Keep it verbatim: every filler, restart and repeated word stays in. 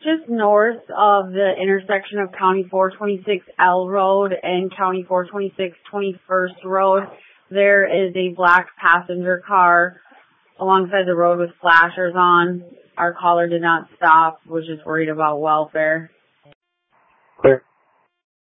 just north of the intersection of County four twenty-six L Road and County four twenty-six twenty-first Road. There is a black passenger car alongside the road with flashers on. Our caller did not stop, was just worried about welfare. Clear.